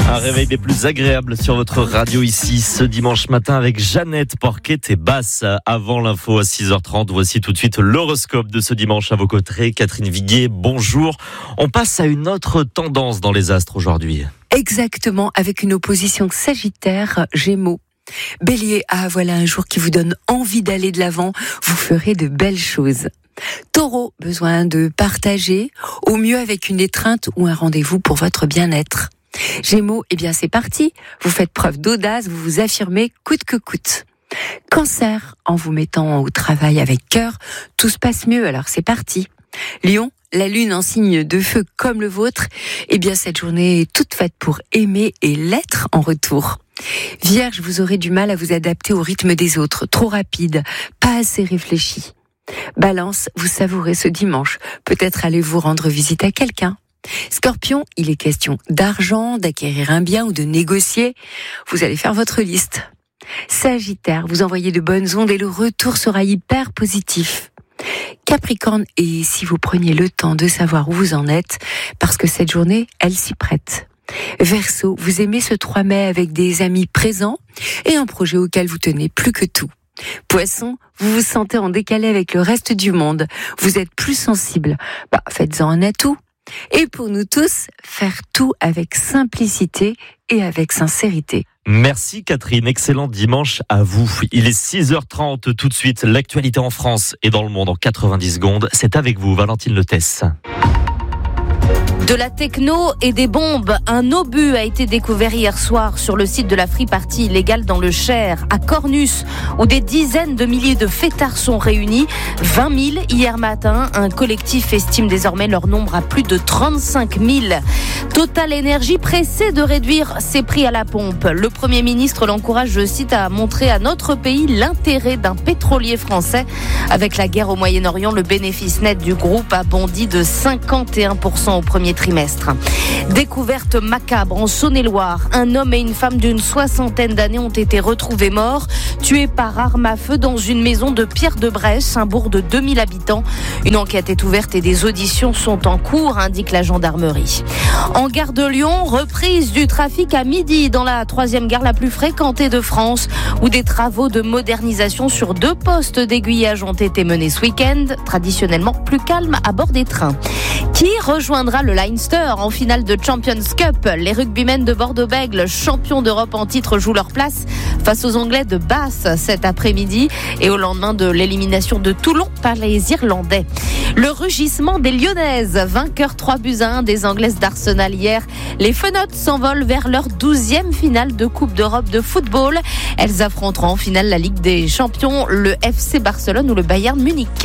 Un réveil des plus agréables sur votre radio ici ce dimanche matin avec Jeannette Porquet et Basse. Avant l'info à 6h30, voici tout de suite l'horoscope de ce dimanche à vos côtés. Catherine Viguier, bonjour. On passe à une autre tendance dans les astres aujourd'hui. Exactement, avec une opposition Sagittaire-Gémeaux. Bélier, voilà un jour qui vous donne envie d'aller de l'avant, vous ferez de belles choses. Taureau, besoin de partager, au mieux avec une étreinte ou un rendez-vous pour votre bien-être. Gémeaux, c'est parti, vous faites preuve d'audace, vous vous affirmez coûte que coûte. Cancer, en vous mettant au travail avec cœur, tout se passe mieux, alors c'est parti. Lion, la lune en signe de feu comme le vôtre, cette journée est toute faite pour aimer et l'être en retour. Vierge, vous aurez du mal à vous adapter au rythme des autres, trop rapide, pas assez réfléchi. Balance, vous savourez ce dimanche, peut-être allez vous rendre visite à quelqu'un. Scorpion, il est question d'argent, d'acquérir un bien ou de négocier. Vous allez faire votre liste. Sagittaire, vous envoyez de bonnes ondes et le retour sera hyper positif. Capricorne, et si vous preniez le temps de savoir où vous en êtes, parce que cette journée, elle s'y prête. Verseau, vous aimez ce 3 mai avec des amis présents et un projet auquel vous tenez plus que tout. Poisson, vous vous sentez en décalé avec le reste du monde. Vous êtes plus sensible. Faites-en un atout. Et pour nous tous, faire tout avec simplicité et avec sincérité. Merci Catherine, excellent dimanche à vous. Il est 6h30 tout de suite, l'actualité en France et dans le monde en 90 secondes. C'est avec vous, Valentine Letesse. De la techno et des bombes. Un obus a été découvert hier soir sur le site de la free party illégale dans le Cher, à Cornus, où des dizaines de milliers de fêtards sont réunis. 20 000 hier matin. Un collectif estime désormais leur nombre à plus de 35 000. Total Énergie pressé de réduire ses prix à la pompe. Le Premier ministre l'encourage, je cite, à montrer à notre pays l'intérêt d'un pétrolier français. Avec la guerre au Moyen-Orient, le bénéfice net du groupe a bondi de 51% au premier trimestre. Découverte macabre en Saône-et-Loire. Un homme et une femme d'une 60aine d'années ont été retrouvés morts, tués par arme à feu dans une maison de Pierre-de-Bresse, un bourg de 2000 habitants. Une enquête est ouverte et des auditions sont en cours, indique la gendarmerie. En gare de Lyon, reprise du trafic à midi dans la 3e gare la plus fréquentée de France, où des travaux de modernisation sur 2 postes d'aiguillage ont été menés ce week-end, traditionnellement plus calme à bord des trains. Qui rejoindra le Leinster en finale de Champions Cup? Les rugbymen de Bordeaux-Bègles, champions d'Europe en titre, jouent leur place face aux Anglais de Bath cet après-midi et au lendemain de l'élimination de Toulon par les Irlandais. Le rugissement des Lyonnaises, vainqueurs 3-1 des Anglaises d'Arsenal hier. Les Fenotes s'envolent vers leur 12e finale de Coupe d'Europe de football. Elles affronteront en finale la Ligue des Champions, le FC Barcelone ou le Bayern Munich.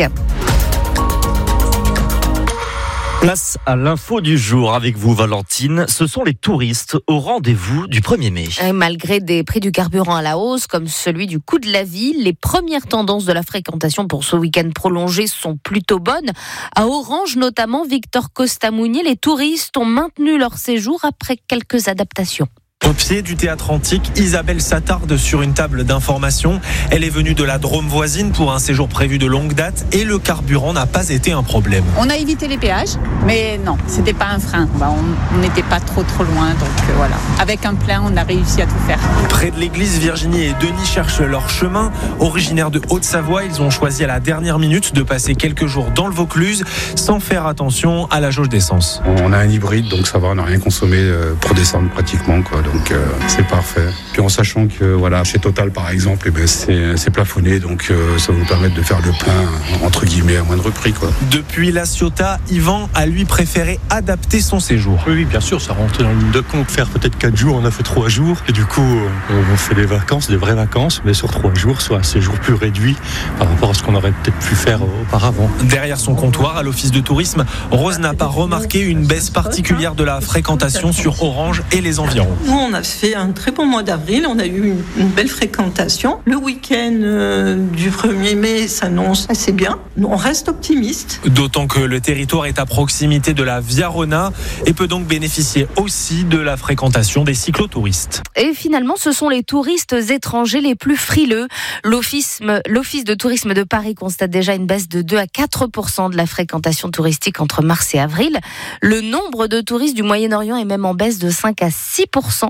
Place à l'info du jour avec vous Valentine. Ce sont les touristes au rendez-vous du 1er mai. Malgré des prix du carburant à la hausse, comme celui du coût de la vie, les premières tendances de la fréquentation pour ce week-end prolongé sont plutôt bonnes. À Orange notamment, Victor Costa-Mounier, les touristes ont maintenu leur séjour après quelques adaptations. Au pied du théâtre antique, Isabelle s'attarde sur une table d'information. Elle est venue de la Drôme voisine pour un séjour prévu de longue date et le carburant n'a pas été un problème. On a évité les péages, mais non, c'était pas un frein. On n'était pas trop loin, donc voilà. Avec un plein, on a réussi à tout faire. Près de l'église, Virginie et Denis cherchent leur chemin. Originaires de Haute-Savoie, ils ont choisi à la dernière minute de passer quelques jours dans le Vaucluse sans faire attention à la jauge d'essence. On a un hybride, donc ça va, on n'a rien consommé pour descendre pratiquement, quoi. Donc c'est parfait. Puis en sachant que chez Total par exemple, c'est plafonné, donc ça va vous permettre de faire le plein entre guillemets à moindre prix, quoi. Depuis La Ciotat, Yvan a lui préféré adapter son séjour. Oui, bien sûr, ça rentre dans le ligne de compte. Faire peut-être 4 jours, on a fait 3 jours. Et du coup, on fait des vacances, des vraies vacances, mais sur 3 jours, soit un séjour plus réduit par rapport à ce qu'on aurait peut-être pu faire auparavant. Derrière son comptoir, à l'office de tourisme, Rose n'a pas remarqué une baisse particulière de la fréquentation sur Orange et les environs. Nous, on a fait un très bon mois d'avril, on a eu une belle fréquentation. Le week-end du 1er mai s'annonce assez bien. On reste optimiste. D'autant que le territoire est à proximité de la Via Rona et peut donc bénéficier aussi de la fréquentation des cyclotouristes. Et finalement, ce sont les touristes étrangers les plus frileux. L'Office de tourisme de Paris constate déjà une baisse de 2 à 4% de la fréquentation touristique entre mars et avril. Le nombre de touristes du Moyen-Orient est même en baisse de 5 à 6%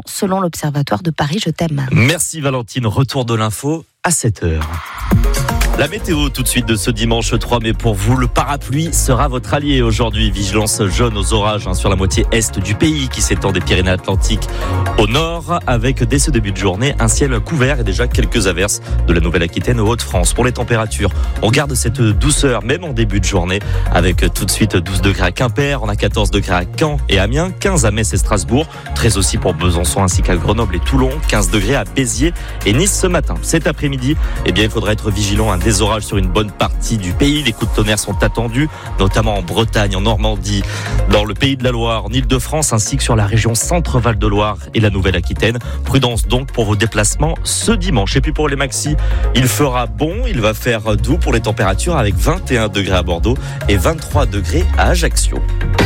selon l'Observatoire de Paris. Je t'aime. Merci Valentine, retour de l'info à 7h. La météo tout de suite de ce dimanche 3 mai pour vous. Le parapluie sera votre allié aujourd'hui. Vigilance jaune aux orages sur la moitié est du pays qui s'étend des Pyrénées-Atlantiques au nord, avec dès ce début de journée un ciel couvert et déjà quelques averses de la Nouvelle-Aquitaine aux Hauts-de-France. Pour les températures, on garde cette douceur même en début de journée, avec tout de suite 12 degrés à Quimper, on a 14 degrés à Caen et Amiens, 15 à Metz et Strasbourg, 13 aussi pour Besançon ainsi qu'à Grenoble et Toulon, 15 degrés à Béziers et Nice ce matin. Cet après-midi, il faudra être vigilant à des orages sur une bonne partie du pays. Les coups de tonnerre sont attendus, notamment en Bretagne, en Normandie, dans le Pays de la Loire, en Île-de-France, ainsi que sur la région Centre-Val de Loire et la Nouvelle-Aquitaine. Prudence donc pour vos déplacements ce dimanche. Et puis pour les maxis, il fera bon, il va faire doux pour les températures avec 21 degrés à Bordeaux et 23 degrés à Ajaccio.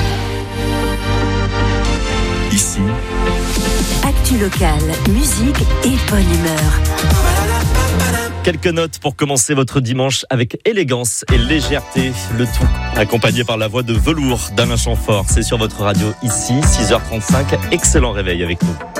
Ici, actu locale, musique et bonne humeur. Quelques notes pour commencer votre dimanche avec élégance et légèreté. Le tout accompagné par la voix de velours d'Alain Chamfort. C'est sur votre radio ici, 6h35. Excellent réveil avec nous.